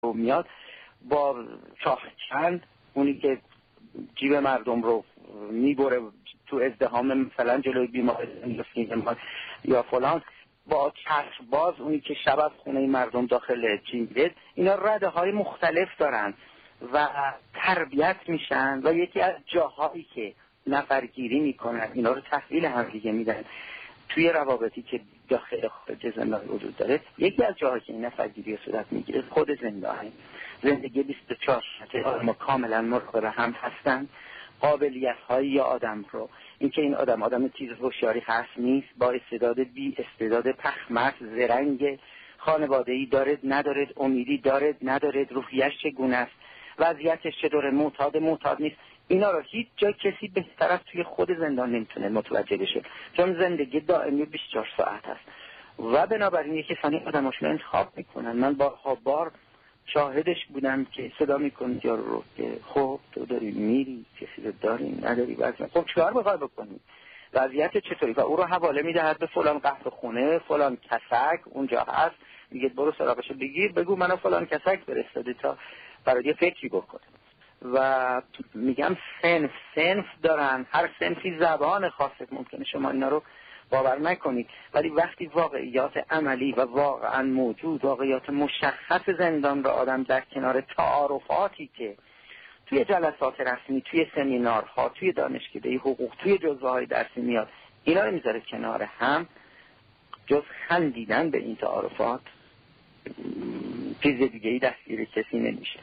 میاد با چاخچند، اونی که جیب مردم رو میبره تو ازدحام مثلا جلوی بیمارستان یا فلان، با چشم باز اونی که شب از خونه مردم داخل چینگیره، اینا رده های مختلف دارن و تربیت میشن و یکی از جاهایی که نفرگیری میکنن اینا رو تحویل هم دیگه میدن توی روابطی که داخل خارج زندان وجود داره. یکی از جاهایی که این نفرگیری صورت میگیره خود زندانه. زندگی 24 ساعته ما کاملا مراقب هم هستن. قابلیت های آدم رو، اینکه این آدم تیز هوشیاری هست نیست، با استعداد بی استعداد، پخمت، زرنگ، خانواده‌ای دارد ندارد، امیدی دارد ندارد، روحیش چگونه است، وضعیتش چطوره، معتاد نیست، اینا رو هیچ جای کسی بهتر از توی خود زندان نمیتونه متوجه بشه، چون زندگی دائمی 24 ساعت است و بنابراین یک کسانی آدماشون انتخاب میکنن. من بار شاهدش بودم که صدا میکنید یارو رو که خب تو داری میری، کسی رو داری نداری، واسه خب چیکار میخوای بکنی، وضعیت چطوری، و او رو حواله میدهد به فلان قهوه خونه، فلان کسک اونجا هست، میگه برو سراغش بگیر، بگو منو فلان کسک فرستاده تا برای یه فکری بکنه. و میگم صنف دارن، هر صنفی زبان خاصه، ممکنه شما اینا رو باور نکنید، ولی وقتی واقعیات عملی و واقعا موجود، واقعیات مشخص زندان را آدم در کنار تعارفاتی که توی جلسات رسمی، توی سمینارها، توی دانشکده حقوق، توی جزوه‌های درسی میاد، اینا رو میذاره کنار هم، جز خندیدن به این تعارفات چیز دیگه‌ای دستگیر کسی نمیشه.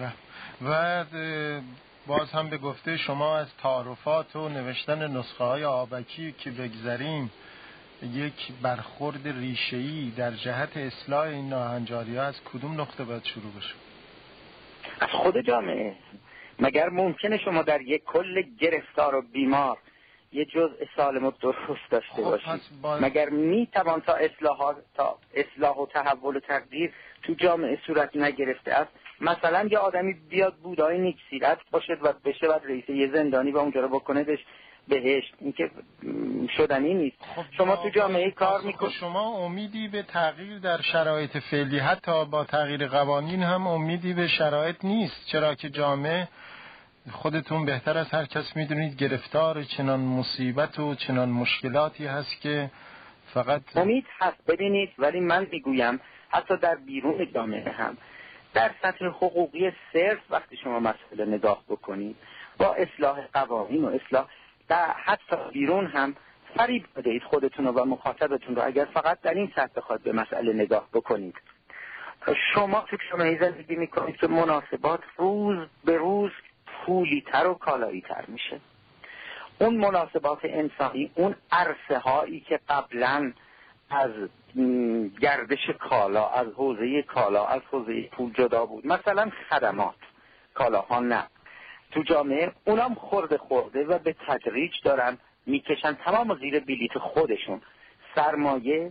و باز هم به گفته شما از تعارفات و نوشتن نسخه های آبکی که بگذریم، یک برخورد ریشه‌ای در جهت اصلاح این ناهنجاری ها از کدوم نقطه باید شروع بشه؟ از خود جامعه. مگر ممکنه شما در یک کل گرفتار و بیمار یه جزء سالم و درست داشته باشید؟ مگر میتوان تا اصلاح و تحول و تغییر تو جامعه صورت نگرفته است؟ مثلا یه آدمی بیاد بودای نیک سیرت باشد و بشه بعد رئیس یه زندانی و اونجا رو بکندش بهشت، این که شدنی نیست. شما تو جامعه کار میکنید، شما امیدی به تغییر در شرایط فعلی، حتی با تغییر قوانین هم امیدی به شرایط نیست، چرا که جامعه خودتون بهتر از هر کس میدونید گرفتار چنان مصیبت و چنان مشکلاتی هست که فقط امید هست. ببینید، ولی من میگویم حتی در بیرون جامعه هم در سطح حقوقی صرف وقتی شما مسئله نگاه بکنید با اصلاح قوانین و اصلاح در حتی بیرون هم فریب بدهید خودتون و مخاطبتون رو اگر فقط در این سطح بخواد به مسئله نگاه بکنید. شما تو جامعه زندگی میکنید که مناسبات روز به روز پولی تر و کالایی تر میشه. اون مناسبات انسانی، اون عرصه هایی که قبلا از گردش کالا، از حوزه کالا، از حوزه پول جدا بود، مثلا خدمات، کالاها نه، تو جامعه اونم خورده و به تدریج دارن میکشن تمام زیر بلیت خودشون. سرمایه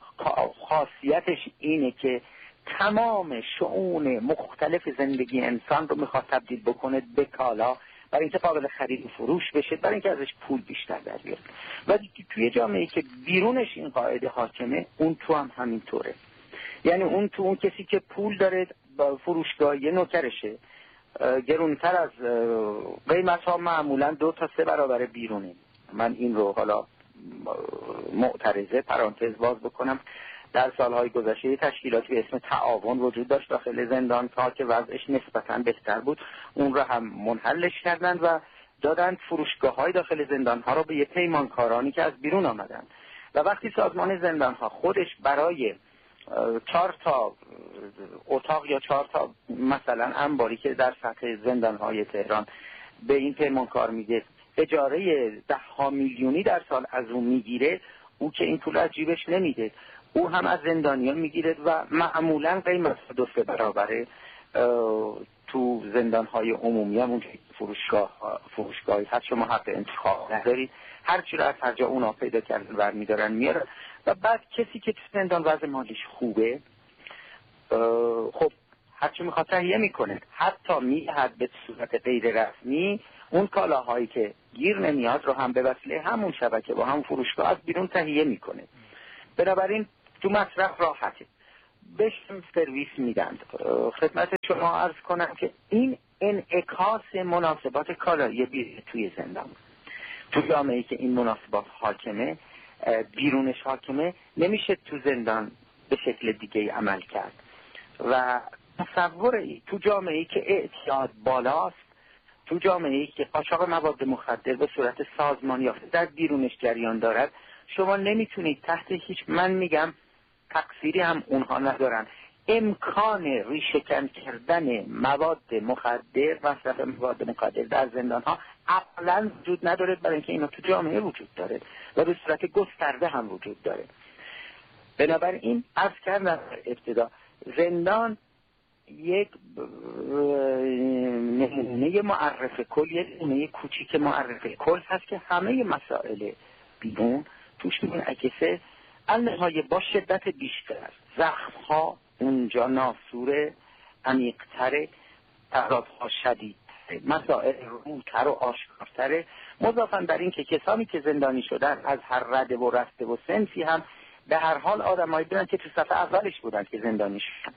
خاصیتش اینه که تمام شؤون مختلف زندگی انسان رو میخواد تبدیل بکنه به کالا، برای اینکه قابل خرید و فروش بشه، برای اینکه ازش پول بیشتر در بیاد. و توی جامعه‌ای که بیرونش این قاعده حاکمه، اون تو هم همینطوره. یعنی اون تو، اون کسی که پول داره با فروشگاهی نوکرشه، گرونتر از قیمت ها معمولا 2 تا 3 برابر بیرونه. من این رو حالا معترضه پرانتز باز بکنم، در سالهای گذشته تشکیلاتی به اسم تعاون وجود داشت داخل زندان ها که وضعش نسبتاً بهتر بود، اون رو هم منحلش کردن و دادن فروشگاه‌های داخل زندان ها رو به یه پیمانکارانی که از بیرون آمدن. و وقتی سازمان زندان ها خودش برای 4 تا اتاق یا 4 تا مثلا انباری که در سطح زندان های تهران به این پیمانکار میده اجاره 10 میلیونی در سال از اون میگیره، او که این پول از جیبش نمیده، او هم از زندانیان میگیره و معمولا قیمت 2-3 برابره. تو زندانهای عمومی هم اون فروشگاهی هست، شما حق انتخاب ندارید، هر چی رو از هر جا اونا پیدا کردن برمیدارن میارن. و بعد کسی که تو زندان وضع مالیش خوبه، خب هر چی میخواد تهیه میکنه، حتی میدهد به صورت غیر رسمی اون کالاهایی که گیر نمیاد رو هم به وسیله همون شبکه با همون فروشگاه از بیرون تهیه میکنه. بنابراین تو مصرف راحته. بهشون سرویس میدن. خدمت شما عرض کنم که این انعکاس مناسبات کالایی بیرون توی زندان، تو جامعه‌ای که این مناسبات حاکمه، بیرونش حاکمه، نمیشه تو زندان به شکل دیگه عمل کرد. و تصوری تو جامعه‌ای که اعتیاد بالاست، تو جامعه‌ای که قاچاق مواد مخدر به صورت سازمان یافته در بیرونش جریان دارد، شما نمیتونید تحت هیچ، من میگم تقصیری هم اونها ندارن، امکان ریشه‌کن کردن مواد مخدر، مصرف مواد مخدر در زندان‌ها اصلاً وجود نداره، برای اینکه اینا تو جامعه وجود داره و به صورت گسترده هم وجود داره. بنابراین عرض کردم در ابتدا، زندان یک نمونه معرف کل، یک نمونه کوچیک معرف کل هست که همه مسائل بیرون توش منعکسه. النهایه با شدت بیشتر، زخم‌ها اونجا ناسوره، عمیق‌تره، تضادها شدیدتره، مسائل روتر و آشکارتره، مضافاً بر این که کسانی که زندانی شدن از هر رده و رسته و صنفی هم به هر حال آدمایی بودن که تو صف اولش بودن که زندانی شدن.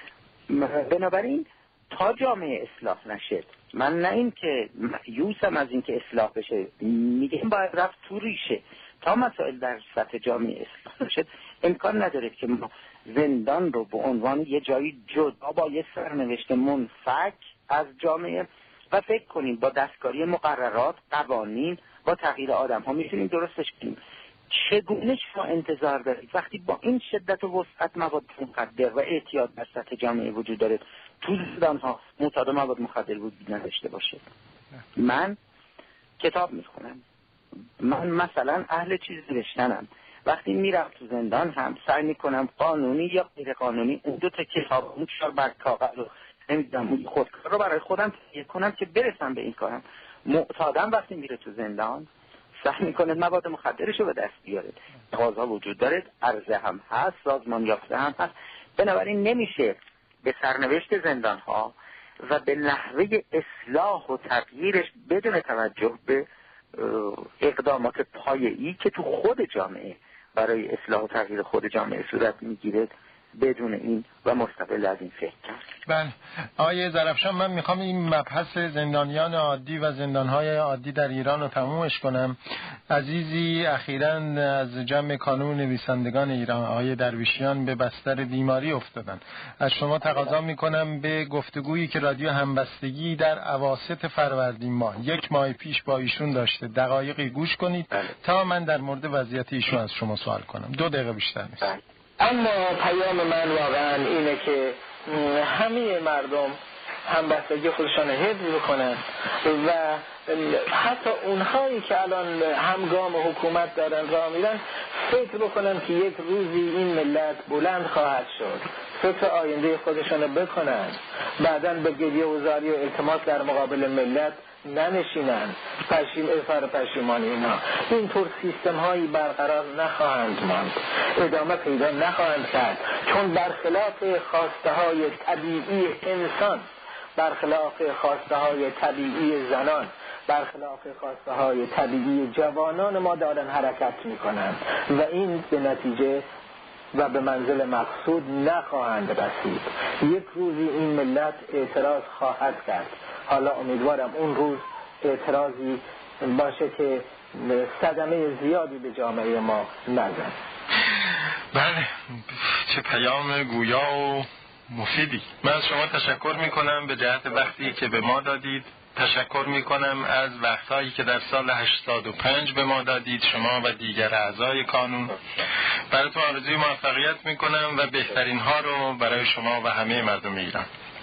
بنابراین تا جامعه اصلاح نشه، من نه این که مایوسم از این که اصلاح بشه، میگم باید رفت تو ریشه. تا مسائل در سطح جامعه اصلاح نشه امکان نداره که ما زندان رو به عنوان یه جایی جدا با یه سرنوشت منفک از جامعه و فکر کنیم با دستکاری مقررات، قوانین، با تغییر آدم ها میتونیم درستش کنیم. چگونه شما انتظار دارید وقتی با این شدت و وسعت مواد مخدر و اعتیاد در سطح جامعه وجود داره، تو زندان ها معتاد مواد مخدر وجود نداشته باشه؟ من کتاب میخونم، من مثلا اهل چیز نوشتنم، وقتی میرم تو زندان هم سعی میکنم قانونی یا غیر قانونی اون دو تا کتاب، اون 4 بر کاغذ رو نمیدونم اون خودکار رو برای خودم تهیه کنم که برسم به این کارم. معتادم وقتی میره تو زندان سعی میکنه مواد مخدرشو به دست بیاره، تقاضا وجود داره، عرضه هم هست، سازمان یافته هم هست. بنابراین نمیشه به سرنوشت زندان ها و به نحوه اصلاح و تغییرش بدون توجه به اقدامات پایه‌ای که تو خود جامعه برای اصلاح و تغییر خود جامعه صورت میگیره بدون این و مستقل از این فکر کرد. بله آقای ظرفشان، من میخوام این مبحث زندانیان عادی و زندانهای عادی در ایران رو تمومش کنم. عزیزی اخیراً از جمع کانون نویسندگان ایران، آقای درویشیان، به بستر بیماری افتادن. از شما تقاضا میکنم به گفتگویی که رادیو همبستگی در اواسط فروردین ماه 1 ماه پیش با ایشون داشته دقایقی گوش کنید تا من در مورد وضعیت ایشون از شما سوال کنم. 2 دقیقه بیشتر نیست. اما پیام من واقعا اینه که همه مردم همبستگی خودشان حفظ بکنن و حتی اونهایی که الان همگام حکومت دارن راه میرن فکر بکنن که یک روزی این ملت بلند خواهد شد، فکر آینده خودشان رو بکنن، بعداً به گریه و زاری و التماس در مقابل ملت ننشینن، اظهار پشیمانی اینا. اینطور سیستم هایی برقرار نخواهند ماند، ادامه پیدا نخواهند کرد، چون برخلاف خواسته های طبیعی انسان، برخلاف خواسته های طبیعی زنان، برخلاف خواسته های طبیعی جوانان ما دارن حرکت میکنند و این به نتیجه و به منزل مقصود نخواهند رسید. یک روزی این ملت اعتراض خواهد کرد. حالا امیدوارم اون روز اعتراضی باشه که صدمه زیادی به جامعه ما نزن. بله، چه پیام گویا و مفیدی. من از شما تشکر میکنم به جهت وقتی که به ما دادید. تشکر میکنم از وقتایی که در سال 85 به ما دادید، شما و دیگر اعضای کانون. براتون آرزوی موفقیت میکنم و بهترین ها رو برای شما و همه مردم ایران.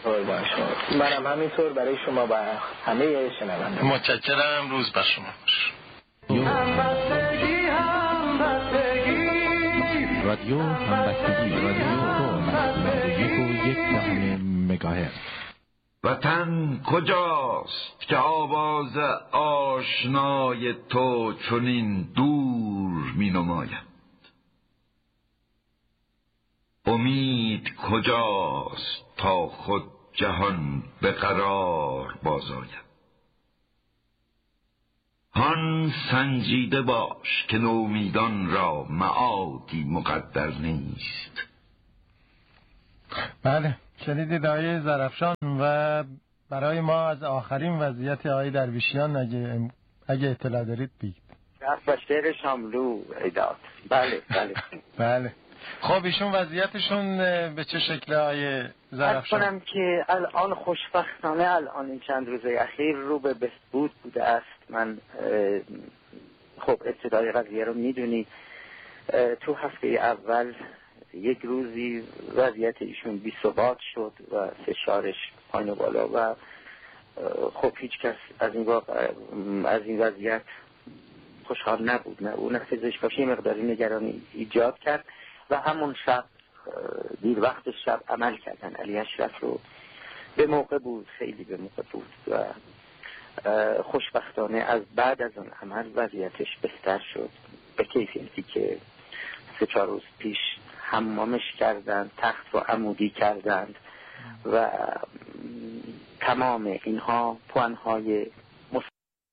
منم همینطور برای شما و همه شنوندگان. متشکرم. روز بر شما باش. رادیو همبستگی، رادیو 1.1 مگاهرتز. وطن کجاست که آواز آشنای تو چنین دور می نماید؟ امید کجاست تا خود جهان به قرار بازآید؟ هان سنجیده باش که نومیدان را معادی مقدر نیست. بله، شنیدید آقای زرافشان. و برای ما از آخرین وضعیت آقای درویشیان اگه اطلاع دارید بگید. با شعر شاملو ایداد. بله بله. بله. خب ایشون وضعیتشون به چه شکله آقای زرافشان؟ کنم که الان خوشبختانه الان این چند روزه اخیر رو به بهبود بوده است. من خب ابتدای قضیه رو میدونید. تو هفته اول یک روزی وضعیت ایشون بی‌ثبات شد و فشارش پایین و بالا و خب هیچ کس از این وضعیت خوشحال نبود. نه اون پزشکاش مقداری نگرانی ایجاد کرد و همون شب دیر وقت شب عمل کردن. علی اشرف رو به موقع بود، خیلی به موقع بود و خوشبختانه از بعد از اون عمل وضعیتش بهتر شد به کیفیتی که 3-4 روز پیش حمامش کردند، تخت رو عمودی کردند و تمام اینها پوانهای